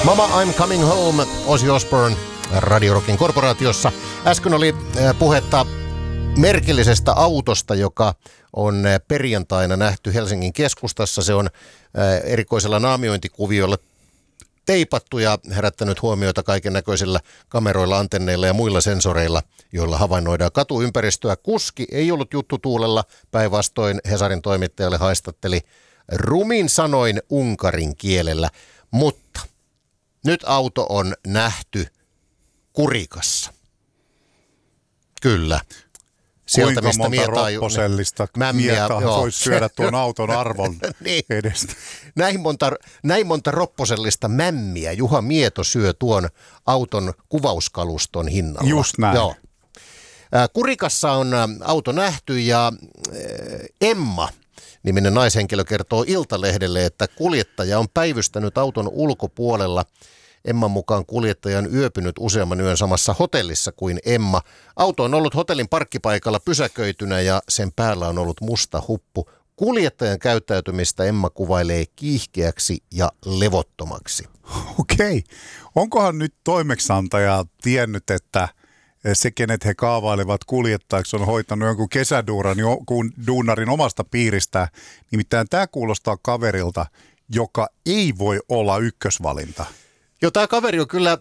Mama I'm Coming Home, Ozzy Osbourne Radio Rockin korporaatiossa. Äsken oli puhetta merkillisestä autosta, joka on perjantaina nähty Helsingin keskustassa. Se on erikoisella naamiointikuviolla teipattu ja herättänyt huomiota kaiken näköisillä kameroilla, antenneilla ja muilla sensoreilla, joilla havainnoidaan katuympäristöä. Kuski ei ollut juttutuulella, päinvastoin Hesarin toimittajalle haistatteli rumin sanoin unkarin kielellä, mutta nyt auto on nähty Kurikassa. Kyllä. Sieltä, kuinka monta ropposellista mietaa voisi syödä tuon auton arvon niin. edestä? Näin monta ropposellista mämmiä Juha Mieto syö tuon auton kuvauskaluston hinnalla. Just näin. Joo. Kurikassa on auto nähty ja Emma niminen naishenkilö kertoo Iltalehdelle, että kuljettaja on päivystänyt auton ulkopuolella. Emman mukaan kuljettaja on yöpynyt useamman yön samassa hotellissa kuin Emma. Auto on ollut hotellin parkkipaikalla pysäköitynä ja sen päällä on ollut musta huppu. Kuljettajan käyttäytymistä Emma kuvailee kiihkeäksi ja levottomaksi. Okei. Onkohan nyt toimeksiantaja tiennyt, että se, kenet he kaavailevat kuljettajaksi, on hoitanut jonkun kesäduunarin omasta piiristä. Nimittäin tämä kuulostaa kaverilta, joka ei voi olla ykkösvalinta. Joo, tämä kaveri on kyllä,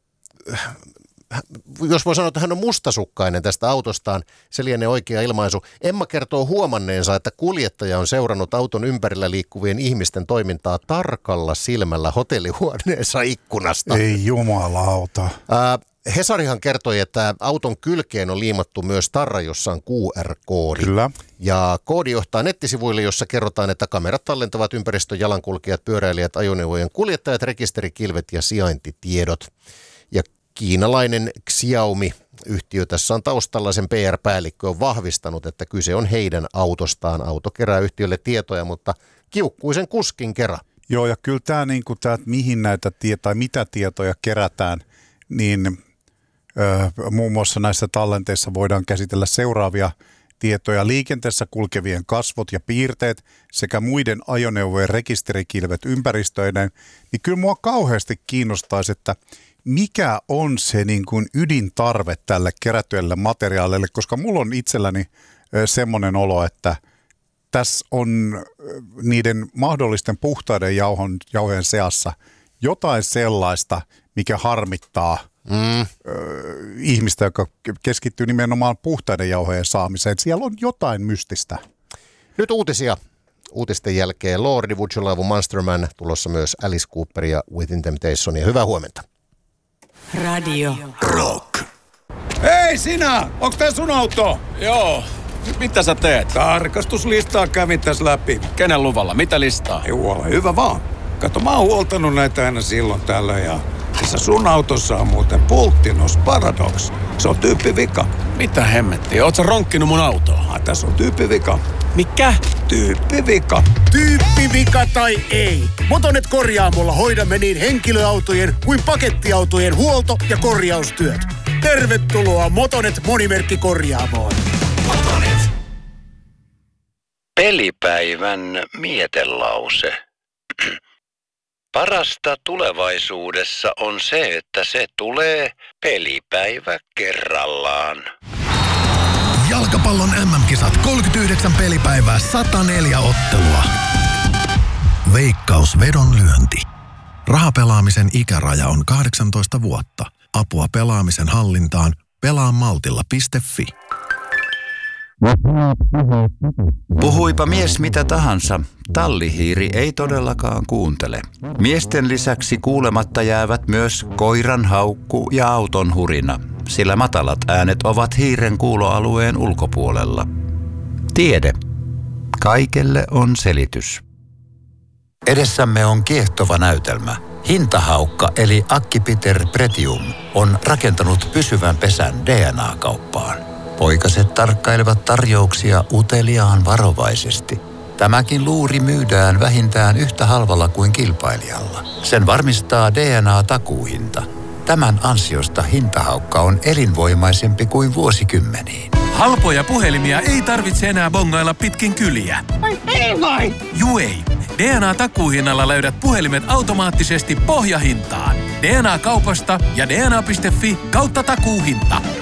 jos voi sanoa, että hän on mustasukkainen tästä autostaan, se lienee oikea ilmaisu. Emma kertoo huomanneensa, että kuljettaja on seurannut auton ympärillä liikkuvien ihmisten toimintaa tarkalla silmällä hotellihuoneensa ikkunasta. Ei jumalauta. Hesarihan kertoi, että auton kylkeen on liimattu myös tarra, jossa on QR-koodi. Kyllä. Ja koodi johtaa nettisivuille, jossa kerrotaan, että kamerat tallentavat ympäristön jalankulkijat, pyöräilijät, ajoneuvojen kuljettajat, rekisterikilvet ja sijaintitiedot. Ja kiinalainen Xiaomi-yhtiö tässä on taustalla, sen PR-päällikkö on vahvistanut, että kyse on heidän autostaan. Auto kerää yhtiölle tietoja, mutta kiukkuisen kuskin kerran. Joo, ja kyllä tämä, mihin näitä tai mitä tietoja kerätään, niin muun muassa näissä tallenteissa voidaan käsitellä seuraavia tietoja: liikenteessä kulkevien kasvot ja piirteet sekä muiden ajoneuvojen rekisterikilvet ympäristöiden. Niin kyllä mua kauheasti kiinnostaisi, että mikä on se niin kuin ydintarve tälle kerätyelle materiaalille, koska mulla on itselläni semmoinen olo, että tässä on niiden mahdollisten puhtaiden jauhojen seassa jotain sellaista, mikä harmittaa ihmistä, joka keskittyy nimenomaan puhtaiden jauhojen saamiseen. Siellä on jotain mystistä. Nyt uutisia. Uutisten jälkeen Lordi, Would You Love a Monster Man, tulossa myös Alice Cooper ja Within Temptation. Ja hyvää huomenta. Radio Rock. Hei sinä! Onks tää sun auto? Joo. Mitä sä teet? Tarkastuslistaa kävin tässä läpi. Kenen luvalla? Mitä listaa? Ole hyvä vaan. Kato, mä oon huoltanut näitä aina silloin tällä ja tässä sun autossa on muuten Pulttinos Paradox. Se on tyyppivika. Mitä hemmettiä? Oot sä ronkkinut mun autoa? Tässä on tyyppivika. Mikä? Tyyppivika. Tyyppivika tai ei. Motonet Korjaamolla hoidamme niin henkilöautojen kuin pakettiautojen huolto- ja korjaustyöt. Tervetuloa Motonet Monimerkkikorjaamoon. Motonet. Pelipäivän mietelause. Parasta tulevaisuudessa on se, että se tulee pelipäivä kerrallaan. Jalkapallon MM-kisat 39 pelipäivää, 104 ottelua. Veikkaus vedonlyönti. Rahapelaamisen ikäraja on 18 vuotta. Apua pelaamisen hallintaan pelaamaltilla.fi. Puhuipa mies mitä tahansa, tallihiiri ei todellakaan kuuntele. Miesten lisäksi kuulematta jäävät myös koiran haukku ja auton hurina, sillä matalat äänet ovat hiiren kuuloalueen ulkopuolella. Tiede. Kaikelle on selitys. Edessämme on kiehtova näytelmä. Hintahaukka eli Acquipiter Pretium on rakentanut pysyvän pesän DNA-kauppaan. Poikaset tarkkailevat tarjouksia uteliaan varovaisesti. Tämäkin luuri myydään vähintään yhtä halvalla kuin kilpailijalla. Sen varmistaa DNA-takuuhinta. Tämän ansiosta hintahaukka on elinvoimaisempi kuin vuosikymmeniin. Halpoja puhelimia ei tarvitse enää bongailla pitkin kyliä. Vai? Juei. DNA-takuuhinnalla löydät puhelimet automaattisesti pohjahintaan. DNA-kaupasta ja dna.fi/takuuhinta.